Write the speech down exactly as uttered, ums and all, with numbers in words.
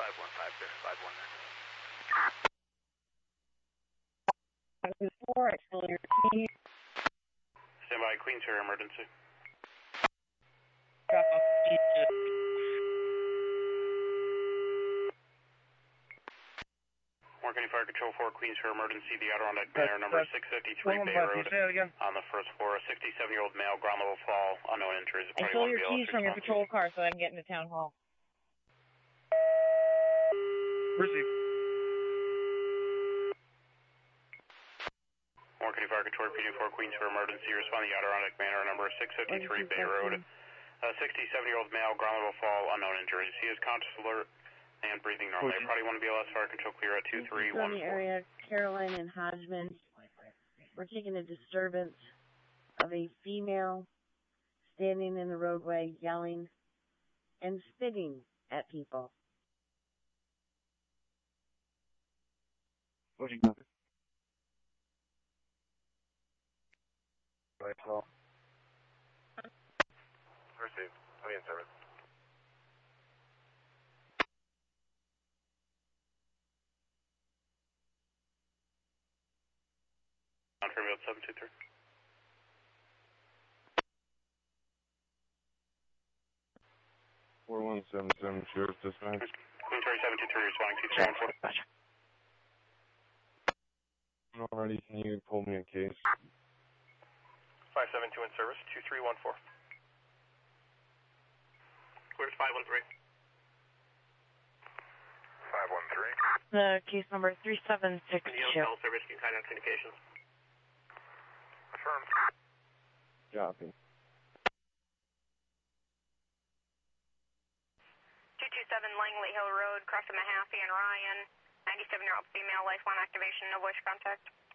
five one five six five one nine. four, auxiliary key. Stand by, Queens Air emergency. Drop off Warren County Fire Control four, Queens Air emergency, the Adirondack Manor, number That's- six fifty-three Bay One, Road. say that again. On the first floor, a sixty-seven-year-old male, ground level fall, unknown injuries. I stole your keys from your patrol car so I can get into town hall. Receive. Warren County Fire Control repeating for Queens for emergency. Responding to Adirondack Manor, number six fifty-three Bay Road. A sixty-seven-year-old male, ground level fall, unknown injuries. He is conscious, alert, and breathing normally. Probably one B L S Fire Control clear at two three one four. In the area, Caroline and Hodgman, we're taking a disturbance of a female standing in the roadway yelling and spitting at people. What you got? Right, so. Received. I'll be in service. On Fairfield seven two three. four one seven seven, Sheriff Dispatch. Queens Ferry seven two three, responding two three one four. Alrighty, can you pull me a case? five seven two in service, two three one four. Clears five one three. five one three. The case number three seven six two. Cell service, you can contact communications. Affirmed. Copy. two two seven Langley Hill Road, crossing Mahaffey and Ryan. ninety-seven-year-old female, lifeline activation, no voice contact.